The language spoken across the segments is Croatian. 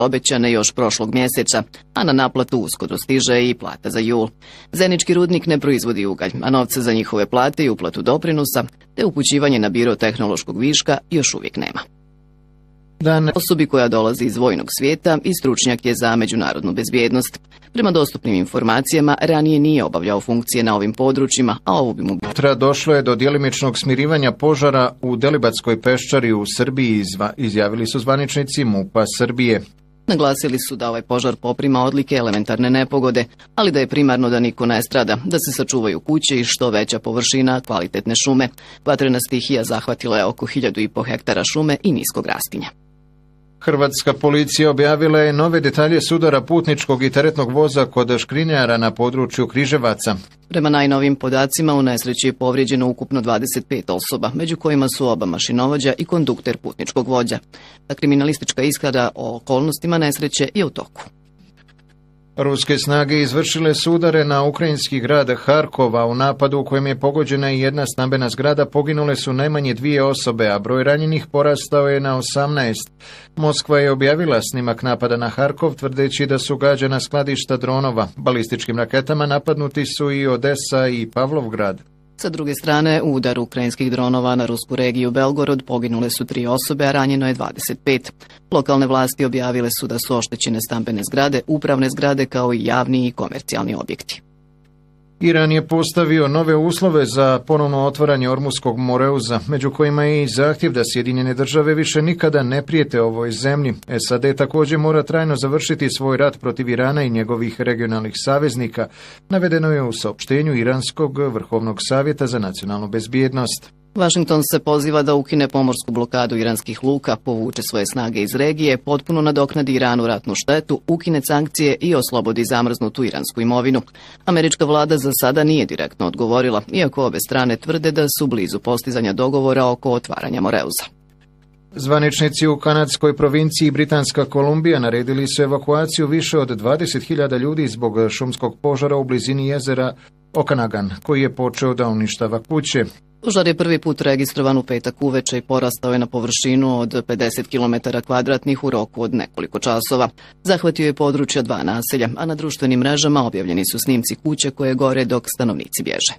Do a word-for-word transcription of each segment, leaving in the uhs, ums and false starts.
obećane još prošlog mjeseca, a na naplatu uskoro stiže i plata za jul. Zenički rudnik ne proizvodi ugalj, a novca za njihove plate i uplatu doprinosa, te upućivanje na biro tehnološkog viška još uvijek nema. Dan osobi koja dolazi iz vojnog svijeta i stručnjak je za međunarodnu bezbjednost. Prema dostupnim informacijama, ranije nije obavljao funkcije na ovim područjima, a ovo bi mu bilo. Došlo je do djelimičnog smirivanja požara u Delibatskoj peščari u Srbiji, izjavili su zvaničnici MUP-a Srbije. Naglasili su da ovaj požar poprima odlike elementarne nepogode, ali da je primarno da niko ne strada, da se sačuvaju kuće i što veća površina kvalitetne šume. Vatrena stihija zahvatila je oko hiljadu i po hektara šume i niskog rastinja. Hrvatska policija objavila je nove detalje sudara putničkog i teretnog voza kod Škrinjara na području Križevaca. Prema najnovim podacima u nesreći je povrijeđeno ukupno dvadeset pet osoba, među kojima su oba mašinovođa i kondukter putničkog vođa. A kriminalistička istraga o okolnostima nesreće je u toku. Ruske snage izvršile su udare na ukrajinski grad Harkova. U napadu u kojem je pogođena i jedna stambena zgrada poginule su najmanje dvije osobe, a broj ranjenih porastao je na osamnaest. Moskva je objavila snimak napada na Harkov, tvrdeći da su gađana skladišta dronova. Balističkim raketama napadnuti su i Odesa i Pavlovgrad. Sa druge strane, u udaru ukrajinskih dronova na rusku regiju Belgorod poginule su tri osobe, a ranjeno je dvadeset pet. Lokalne vlasti objavile su da su oštećene stambene zgrade, upravne zgrade kao i javni i komercijalni objekti. Iran je postavio nove uslove za ponovno otvaranje Ormuskog moreuza, među kojima je i zahtjev da Sjedinjene države više nikada ne prijete ovoj zemlji. S A D također mora trajno završiti svoj rat protiv Irana i njegovih regionalnih saveznika, navedeno je u saopštenju Iranskog vrhovnog savjeta za nacionalnu bezbjednost. Washington se poziva da ukine pomorsku blokadu iranskih luka, povuče svoje snage iz regije, potpuno nadoknadi Iranu ratnu štetu, ukine sankcije i oslobodi zamrznutu iransku imovinu. Američka vlada za sada nije direktno odgovorila, iako obe strane tvrde da su blizu postizanja dogovora oko otvaranja moreuza. Zvaničnici u kanadskoj provinciji Britanska Kolumbija naredili su evakuaciju više od dvadeset hiljada ljudi zbog šumskog požara u blizini jezera Okanagan, koji je počeo da uništava kuće. Požar je prvi put registrovan u petak uveče i porastao je na površinu od pedeset kilometara kvadratnih u roku od nekoliko časova. Zahvatio je područja dva naselja, a na društvenim mrežama objavljeni su snimci kuće koje gore dok stanovnici bježe.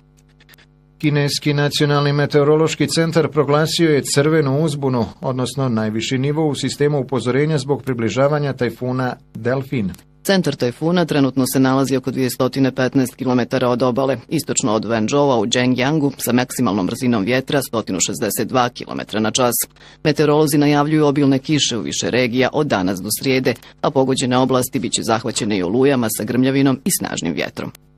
Kineski nacionalni meteorološki centar proglasio je crvenu uzbunu, odnosno najviši nivo u sistemu upozorenja zbog približavanja tajfuna Delfin. Centar tajfuna trenutno se nalazi oko dvjesto petnaest kilometara od obale, istočno od Wenzhoua u Zhengyangu sa maksimalnom brzinom vjetra sto šezdeset dva kilometra na čas. Meteorolozi najavljuju obilne kiše u više regija od danas do srijede, a pogođene oblasti biće zahvaćene i olujama sa grmljavinom i snažnim vjetrom.